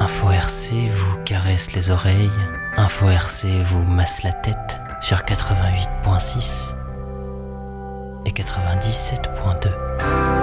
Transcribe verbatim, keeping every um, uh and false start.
Info R C vous caresse les oreilles, Info R C vous masse la tête sur quatre-vingt-huit point six et quatre-vingt-dix-sept point deux.